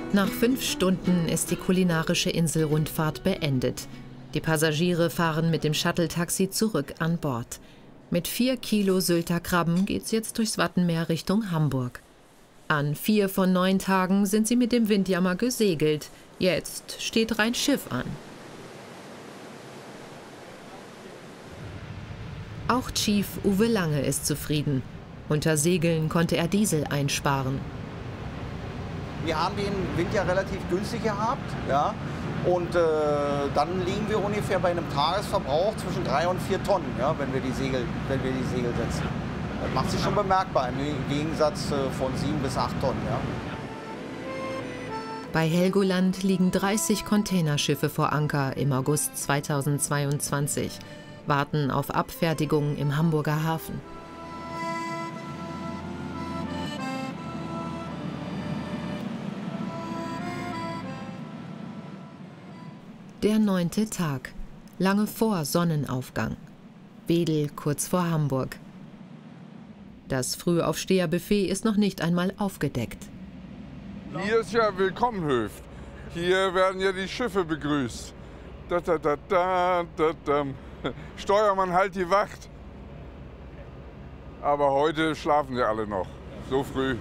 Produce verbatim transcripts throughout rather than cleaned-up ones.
Nach fünf Stunden ist die kulinarische Inselrundfahrt beendet. Die Passagiere fahren mit dem Shuttle-Taxi zurück an Bord. Mit vier Kilo Sylter Krabben geht's jetzt durchs Wattenmeer Richtung Hamburg. An vier von neun Tagen sind sie mit dem Windjammer gesegelt. Jetzt steht rein Schiff an. Auch Chief Uwe Lange ist zufrieden. Unter Segeln konnte er Diesel einsparen. Wir haben den Wind ja relativ günstig gehabt, ja, und äh, dann liegen wir ungefähr bei einem Tagesverbrauch zwischen drei und vier Tonnen, ja, wenn wir die Segel, wenn wir die Segel setzen. Das macht sich schon bemerkbar im Gegensatz äh, von sieben bis acht Tonnen. Ja. Bei Helgoland liegen dreißig Containerschiffe vor Anker im August zweitausendzweiundzwanzig, warten auf Abfertigung im Hamburger Hafen. Der neunte Tag, lange vor Sonnenaufgang. Wedel kurz vor Hamburg. Das Frühaufsteherbuffet ist noch nicht einmal aufgedeckt. Hier ist ja Willkommenhöft. Hier werden ja die Schiffe begrüßt. Da, da, da, da, da, da. Steuermann, halt die Wacht. Aber heute schlafen sie alle noch, so früh.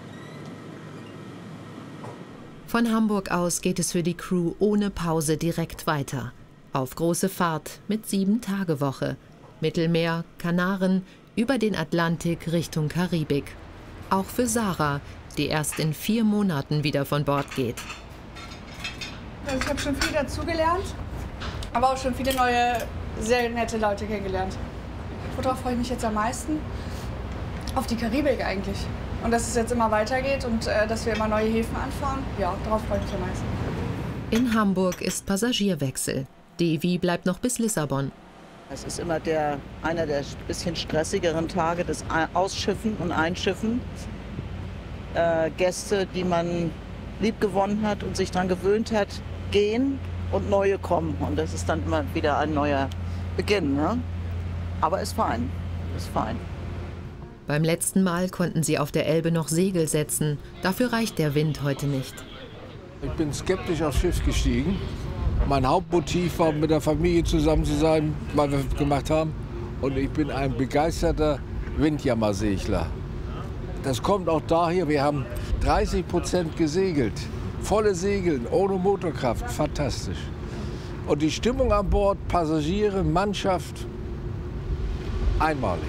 Von Hamburg aus geht es für die Crew ohne Pause direkt weiter. Auf große Fahrt mit Sieben-Tage-Woche. Mittelmeer, Kanaren, über den Atlantik Richtung Karibik. Auch für Sarah, die erst in vier Monaten wieder von Bord geht. Also ich habe schon viel dazugelernt, aber auch schon viele neue, sehr nette Leute kennengelernt. Worauf freue ich mich jetzt am meisten? Auf die Karibik eigentlich. Und dass es jetzt immer weitergeht und äh, dass wir immer neue Häfen anfahren, ja, darauf freue ich mich am meisten. In Hamburg ist Passagierwechsel. Devi bleibt noch bis Lissabon. Es ist immer der, einer der bisschen stressigeren Tage des Ausschiffen und Einschiffen. Äh, Gäste, die man liebgewonnen hat und sich daran gewöhnt hat, gehen und neue kommen. Und das ist dann immer wieder ein neuer Beginn. Ne? Aber ist fein, ist fein. Beim letzten Mal konnten sie auf der Elbe noch Segel setzen. Dafür reicht der Wind heute nicht. Ich bin skeptisch aufs Schiff gestiegen. Mein Hauptmotiv war, mit der Familie zusammen zu sein, was wir gemacht haben. Und ich bin ein begeisterter Windjammersegler. Das kommt auch daher, wir haben dreißig Prozent gesegelt. Volle Segeln, ohne Motorkraft, fantastisch. Und die Stimmung an Bord, Passagiere, Mannschaft, einmalig.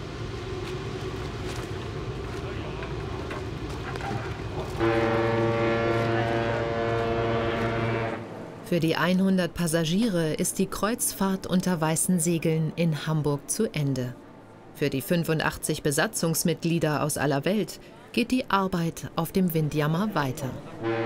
Für die hundert Passagiere ist die Kreuzfahrt unter weißen Segeln in Hamburg zu Ende. Für die fünfundachtzig Besatzungsmitglieder aus aller Welt geht die Arbeit auf dem Windjammer weiter.